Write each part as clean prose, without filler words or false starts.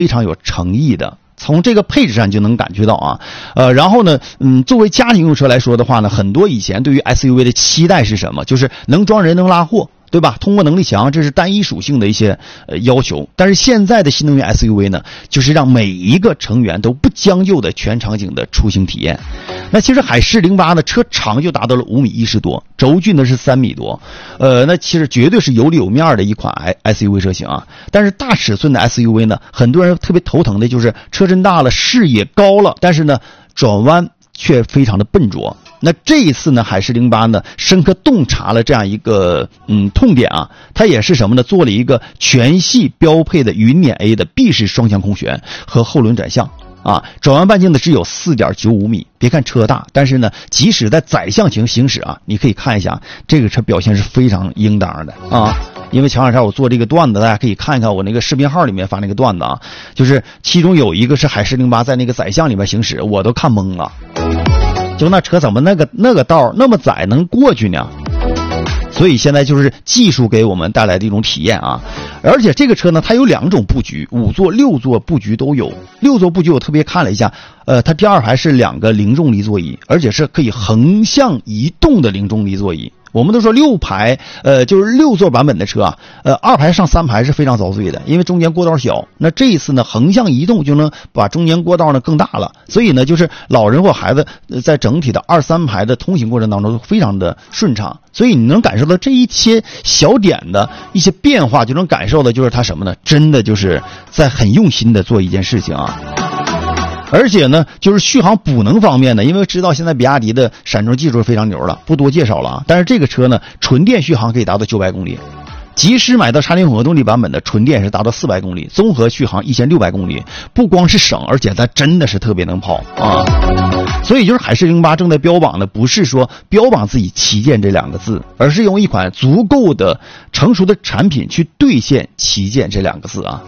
非常有诚意的。从这个配置上就能感觉到啊，然后呢，作为家庭用车来说的话呢，很多以前对于 SUV 的期待是什么？就是能装人能拉货，对吧？通过能力强，这是单一属性的一些要求。但是现在的新能源 SUV 呢，就是让每一个成员都不将就的全场景的出行体验。那其实海狮08呢，车长就达到了5米10多，轴距呢是3米多，那其实绝对是有里有面的一款 SUV 车型啊。但是大尺寸的 SUV 呢，很多人特别头疼的就是车身大了，视野高了，但是呢转弯却非常的笨拙。那这一次呢，海狮08呢深刻洞察了这样一个痛点啊，它也是什么呢？做了一个全系标配的云辇 A 的闭式双向空悬和后轮转向啊，转弯半径呢只有 4.95 米。别看车大，但是呢，即使在载向型行驶啊，你可以看一下这个车表现是非常应当的啊。因为前两天我做这个段子，大家可以看一看我那个视频号里面发那个段子啊，就是其中有一个是海狮08在那个载向里面行驶，我都看懵了。就那车怎么那个道那么窄能过去呢？所以现在就是技术给我们带来的一种体验啊。而且这个车呢，它有2种布局，5座、6座布局都有。6座布局我特别看了一下，它第2排是2个零重力座椅，而且是可以横向移动的零重力座椅。我们都说6排，就是6座版本的车啊，2排上3排是非常遭罪的，因为中间过道小。那这一次呢，横向移动就能把中间过道呢更大了，所以呢，就是老人或孩子在整体的2、3排的通行过程当中非常的顺畅。所以你能感受到这一些小点的一些变化，就能感受的就是它什么呢？真的就是在很用心的做一件事情啊。而且呢，就是续航补能方面呢，因为知道现在比亚迪的闪充技术非常牛了，不多介绍了啊。但是这个车呢，纯电续航可以达到900公里，即使买到插电混合动力版本的纯电是达到400公里，综合续航1600公里，不光是省，而且它真的是特别能跑啊。所以就是海狮08正在标榜的，不是说标榜自己旗舰这2个字，而是用一款足够的成熟的产品去兑现旗舰这2个字啊。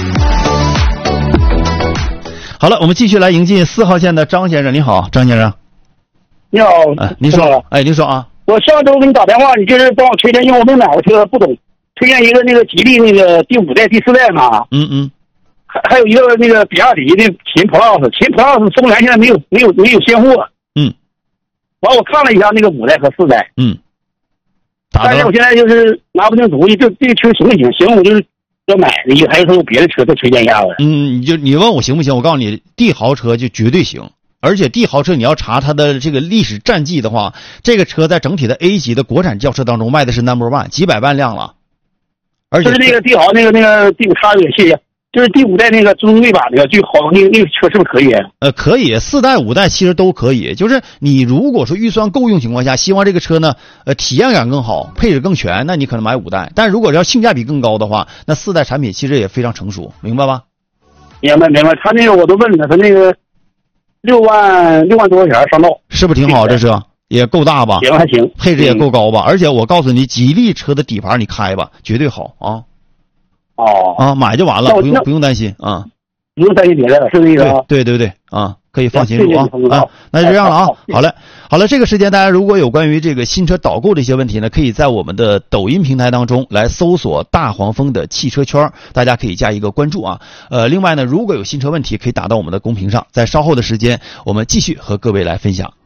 好了，我们继续来迎进4号线的张先生。你好，张先生。 你好， 您说，您说啊。 我上周给你打电话，你就是帮我推荐，因为我没买过车，不懂，推荐一个那个吉利那个第5代、第4代嘛。还有一个那个比亚迪的秦 Plus 中原现在没有现货。完我看了一下那个5代和4代。但是我现在就是拿不定主意，这个车行不行？行，我就是要买的一个，还是说有别的车再推荐一下子？ 你问我行不行？我告诉你，帝豪车就绝对行。而且帝豪车你要查它的这个历史战绩的话，这个车在整体的 A 级的国产轿车当中卖的是 No.1， 几百万辆了。而且就是那个帝豪那个第5插嘴，谢谢。就是第5代那个尊贵版那个最好那个车是不是可以？ 可以，4代5代其实都可以。就是你如果说预算够用情况下，希望这个车呢体验感更好，配置更全，那你可能买5代。但如果要性价比更高的话，那4代产品其实也非常成熟，明白吧？ 明白。他那个我都问了，他那个6万多块钱上道，是不是挺好？这车也够大吧？ 行还行， 配置也够高吧？而且我告诉你，吉利车的底盘你开吧，绝对好啊。买就完了，不用担心啊， 不用担心别的了，是这个。 对啊，可以放心入啊。那就这样了啊。好了，这个时间大家如果有关于这个新车导购这些问题呢，可以在我们的抖音平台当中来搜索大黄蜂的汽车圈，大家可以加一个关注啊。另外呢，如果有新车问题，可以打到我们的公屏上，在稍后的时间我们继续和各位来分享。